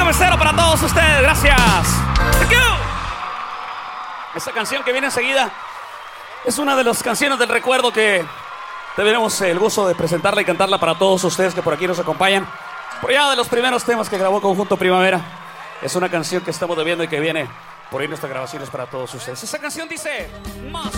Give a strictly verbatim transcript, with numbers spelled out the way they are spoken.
Mesero para todos ustedes, gracias. Thank you. Esta canción que viene enseguida es una de las canciones del recuerdo que tenemos el gusto de presentarla y cantarla para todos ustedes que por aquí nos acompañan. Por allá de los primeros temas que grabó Conjunto Primavera. Es una canción que estamos debiendo y que viene por ahí nuestras grabaciones para todos ustedes. Esa canción dice más.